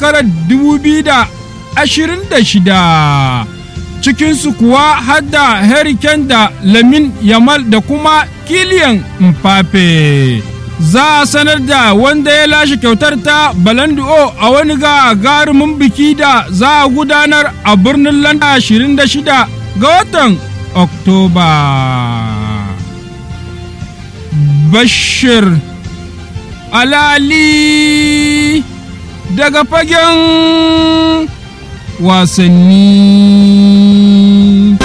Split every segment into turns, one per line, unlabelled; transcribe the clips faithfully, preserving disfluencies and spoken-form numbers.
shekarar dubu biyu da ashirin da shida. Cikinsu kuwa har da Harry Kane da Lamine Yamal da kuma Kylian Mbappe. Za a sanar da wanda ya lashe kyautar ta Ballon d'Or a wani gagarumin biki da za a gudanar a birnin London ashirin da shida ga watan Oktoba. Bashir Alali daga fagen wasanni.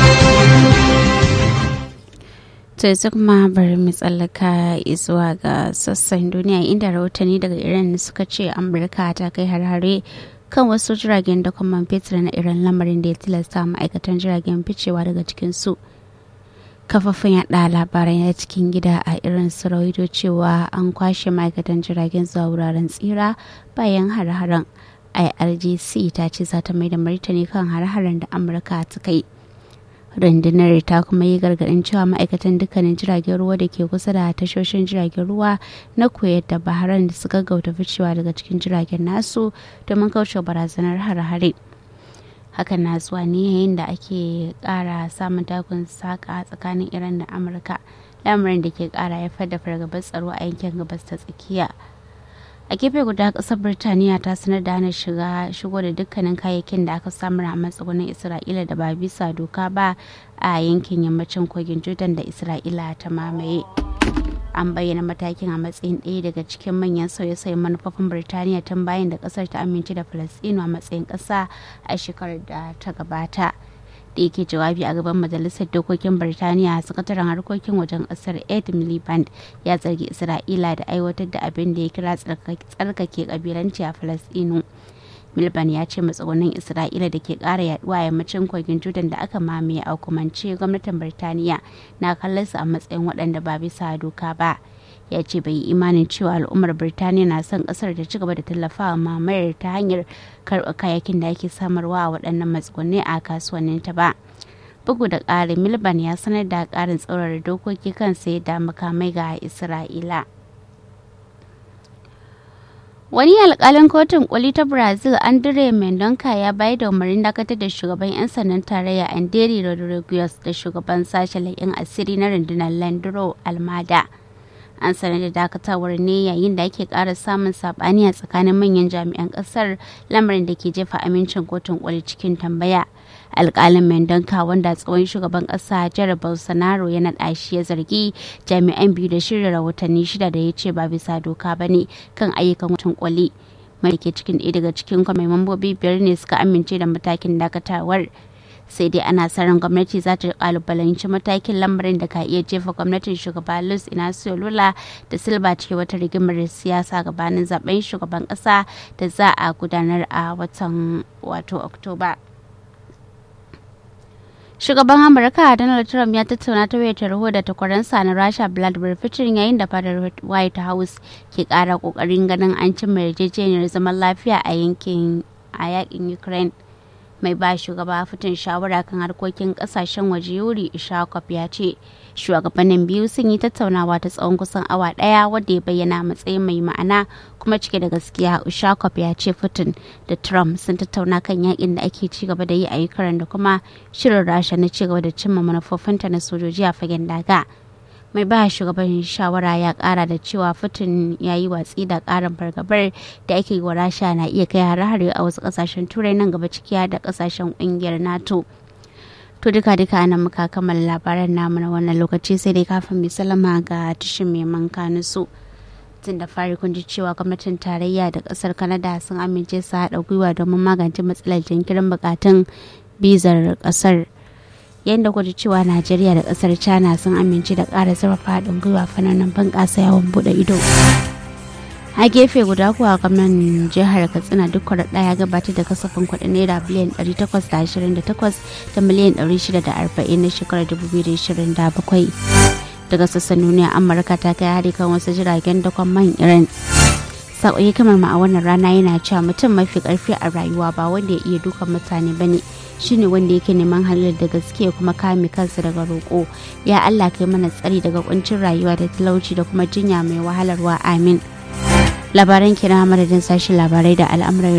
To yanzu kuma bari mu tsallaka zuwa ga sassan duniya inda rahotanni daga Iran suka ce Amurka ta kai har-hare kan wasu jiragen da kuma fetur na Iran, lamarin da ya tilasta ma'aikatan jiragen ficewa daga cikin su. Kafafen yaɗa labarai na cikin gida a Iran su rawaito cewa an kwashe ma'aikatan jiragen zuwa wuraren tsira bayan har-haren. I R G C ta ce za ta mai da martani kan har-haren da Amurka ta kai. Rundunar ta kuma yi gargaɗin cewa ma'aikatan dukkanin jiragen ruwa da ke kusa da tashoshin jiragen ruwa na Kuwait da Bahrain da suka gauta ficewa daga cikin jiragen nasu domin kauce barazanar hare-hare. Hakan na zuwa ne yayin da ake ƙara samun takun saka tsakanin Iran da Amurka, lamarin da ke ƙara haifar da fargabar tsaro a yankin gabas ta tsakiya. A gefe guda, kasar Birtaniya ta sanar da hana shiga shigo da dukkanin kayayyakin da aka samar a matsugunan Isra'ila da ba bisa doka ba a yankin yammacin kogin Jordan da Isra'ila ta mamaye. An bayyana matakin a matsayin ɗaya daga cikin manyan sauye-sauyen manufofin Birtaniya tun bayan da kasar ta amince da Falasɗinu a matsayin ƙasa a shekarar da ta gabata. Da yake jawabi a gaban majalisar dokokin Birtaniya, sakataren harkokin wajen kasar Ed Miliband ya zargi Isra'ila da aiwatar da abin da ya kira tsarkake kabilanci a Falasɗinu. Miliband ya ce matsugunan Isra'ila da ke ƙara yaduwa a yammacin kogin Jordan da aka mamaye a hukumance, gwamnatin Birtaniya na kallon su a matsayin waɗanda ba bisa doka ba. Ya ce bai yi imanin cewa al'ummar Birtaniya na son kasar da ci gaba da tallafawa mamayar ta hanyar karɓar kayakin da ake samarwa a waɗannan matsugunai a kasuwannin ta ba. Bugu da ƙari, Miliband ya sanar da ƙarin tsaurara dokoki kan sayar da makamai ga Isra'ila. Wani alƙalin kotun koli ta Brazil, Andre Mendonça, ya bayar da umarnin dakatar da shugaban 'yan sandan tarayya André Rodrigues da shugaban sashen leƙen asiri na rundunar Leandro Almada. An sanar da dakatawar ne yayin da ake ƙara samun saɓani a tsakanin manyan jami'an ƙasar, lamarin da ke jefa amincin kotun koli cikin tambaya. Alƙalin Mendonça, wanda tsohon shugaban ƙasa Jair Bolsonaro ya naɗa shi, ya zargi jami'an biyu da shirya rahotanni shida da ya ce ba bisa doka ba ne kan ayyukan kotun koli. Mai ke cikin ɗaya daga cikin kwamai mambobi biyar ne suka amince da matakin dakatawar. Sai dai ana sa ran gwamnati za ta kalubalanci matakin, lamarin da ka iya jefa gwamnatin shugaba Luiz Inacio Lula da Silva cikin wata rigimar siyasa gabanin zaben shugaban kasa da za a gudanar a watan wato Oktoba. Shugaban Amurka Donald Trump ya tattauna ta wayar tarho da takwaransa na Rasha Vladimir Putin yayin da fadar White House ke kara kokarin ganin an cimma yarjejeniyar zaman lafiya a yankin a yakin Ukraine. Mai ba shugaba Putin shawara kan harkokin kasashen waje Yuri Ishakov ya ce shugabannin biyu sun yi tattaunawa ta tsawon kusan awa daya, wadda ya bayyana matsayin mai ma'ana kuma cike da gaskiya. Ishakov ya ce Putin da Trump sun tattauna kan yakin da ake ci gaba da yi a Ukraine da kuma shirin Rasha na ci gaba da cimma manufofinta na sojoji a fagen daga. Mai ba shugaban shawara ya kara da cewa Putin ya yi watsi da karin fargabar da ake yi wa Rasha na iya kai hare-hare a wasu kasashen turai nan gaba, ciki da kasashen kungiyar NATO. To duka duka nan muka kammala labaran namu na wannan lokaci, sai dai kafin mai salama ga tushen mai manka su. Tun da fari kun ji cewa gwamnatin tarayya da kasar Canada sun amince su haɗa gwiwa domin magance matsalar jinkirin bukatun bizar kasar. Yayin da kuji cewa Najeriya da kasar China sun amince da ƙara zurfafa haɗin gwiwa fannin bunƙasa yawon buɗe ido. A gefe guda kuwa, gwamnan jihar Katsina duk ɗaya gabatar da kasafin kuɗin naira biliyan ɗari takwas da ashirin da takwas da miliyan ɗari shida da arba'in na shekarar dubu biyu da ashirin da bakwai. Daga sassan duniya, Amurka ta kai hari kan wasu jiragen dakon man Iran. Saƙoyi kamar ma a wannan rana yana cewa mutum mafi ƙarfi a rayuwa ba wanda ya iya dukan mutane bane, shine wanda yake neman halal da gaske kuma kame kansa daga roƙo. Ya Allah, kai mana tsari daga kuncin rayuwa da talauci da kuma jinya mai wahalarwa, amin. Labaran kira madadin sashen labarai da al'amuran